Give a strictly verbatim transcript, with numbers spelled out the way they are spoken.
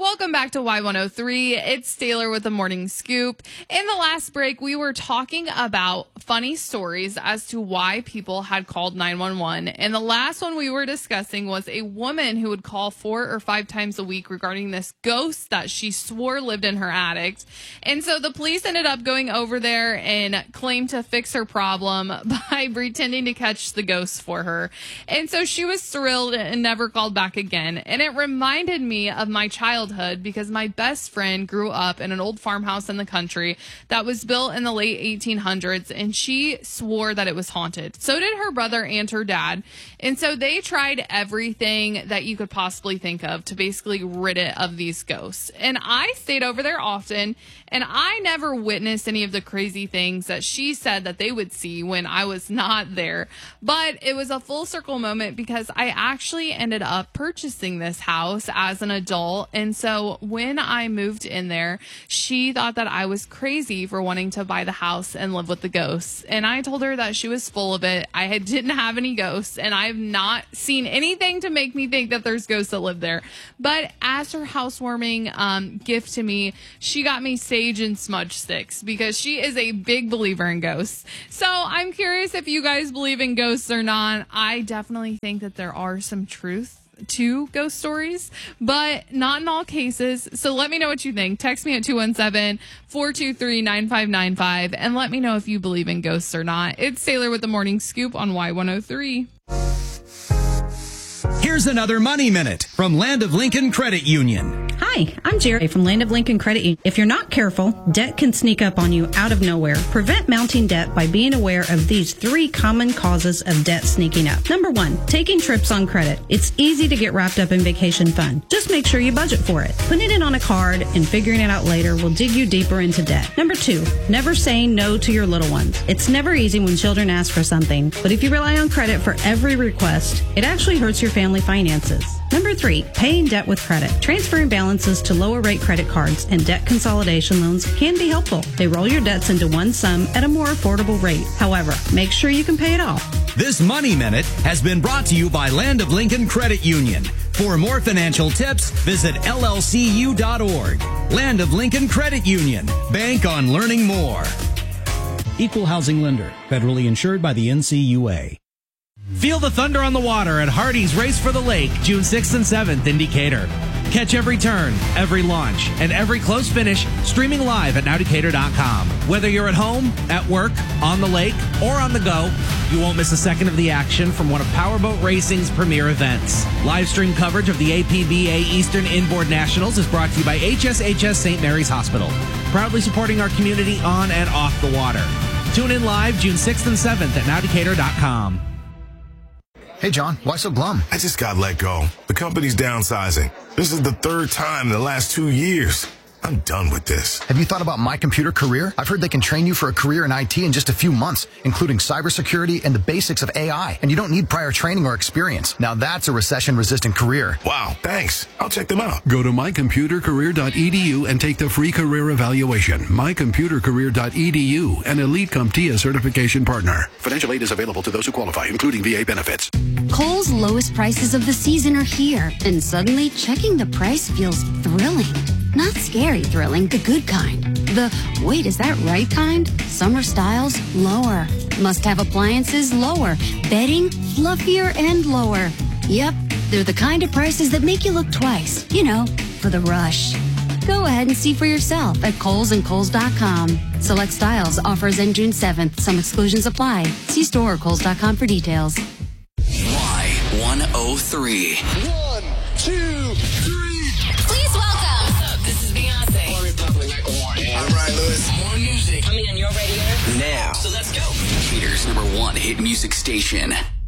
Welcome back to Y one oh three. It's Taylor with the Morning Scoop. In the last break, we were talking about funny stories as to why people had called nine one one. And the last one we were discussing was a woman who would call four or five times a week regarding this ghost that she swore lived in her attic. And so the police ended up going over there and claimed to fix her problem by pretending to catch the ghost for her. And so she was thrilled and never called back again. And it reminded me of my childhood because my best friend grew up in an old farmhouse in the country that was built in the late eighteen hundreds, and she swore that it was haunted. So did her brother and her dad. And so they tried everything that you could possibly think of to basically rid it of these ghosts. And I stayed over there often, and I never witnessed any of the crazy things that she said that they would see when I was not there. But it was a full circle moment because I actually ended up purchasing this house as an adult. And so when I moved in there, she thought that I was crazy for wanting to buy the house and live with the ghosts. And I told her that she was full of it. I had, didn't have any ghosts, and I've not seen anything to make me think that there's ghosts that live there. But as her housewarming um, gift to me, she got me sage and smudge sticks because she is a big believer in ghosts. So I'm curious if you guys believe in ghosts or not. I definitely think that there are some truth to ghost stories, but not in all cases. So let me know what you think. Text me at two one seven, four two three, nine five nine five and let me know if you believe in ghosts or not. It's Taylor with the Morning Scoop on Y one oh three. Here's another Money Minute from Land of Lincoln Credit Union. Hi, I'm Jerry from Land of Lincoln Credit Union. If you're not careful, debt can sneak up on you out of nowhere. Prevent mounting debt by being aware of these three common causes of debt sneaking up. Number one, taking trips on credit. It's easy to get wrapped up in vacation fun. Just make sure you budget for it. Putting it on a card and figuring it out later will dig you deeper into debt. Number two, never saying no to your little ones. It's never easy when children ask for something, but if you rely on credit for every request, it actually hurts your family finances. Number three, paying debt with credit. Transferring balances to lower rate credit cards and debt consolidation loans can be helpful. They roll your debts into one sum at a more affordable rate. However, make sure you can pay it off. This Money Minute has been brought to you by Land of Lincoln Credit Union. For more financial tips, visit L L C U dot org. Land of Lincoln Credit Union. Bank on learning more. Equal housing lender. Federally insured by the N C U A. Feel the thunder on the water at Hardy's Race for the Lake, June sixth and seventh in Decatur. Catch every turn, every launch, and every close finish streaming live at now decatur dot com. Whether you're at home, at work, on the lake, or on the go, you won't miss a second of the action from one of Powerboat Racing's premier events. Live stream coverage of the A P B A Eastern Inboard Nationals is brought to you by H S H S Saint Mary's Hospital, proudly supporting our community on and off the water. Tune in live June sixth and seventh at now decatur dot com. Hey, John, why so glum? I just got let go. The company's downsizing. This is the third time in the last two years. I'm done with this. Have you thought about My Computer Career? I've heard they can train you for a career in I T in just a few months, including cybersecurity and the basics of A I. And you don't need prior training or experience. Now that's a recession-resistant career. Wow, thanks. I'll check them out. Go to my computer career dot e d u and take the free career evaluation. my computer career dot e d u, an Elite CompTIA certification partner. Financial aid is available to those who qualify, including V A benefits. Kohl's lowest prices of the season are here, and suddenly checking the price feels thrilling. Not scary thrilling, the good kind. The, wait, is that right kind? Summer styles, lower. Must-have appliances, lower. Bedding, fluffier and lower. Yep, they're the kind of prices that make you look twice. You know, for the rush. Go ahead and see for yourself at Kohl's and Kohl's dot com. Select styles, offers end June seventh. Some exclusions apply. See store or Kohl's dot com for details. Y one oh three. One, two, three. Please welcome. What's up? This is Beyonce. All right, Lewis. More music coming on your radio Now. So let's go. Decatur's number one hit music station.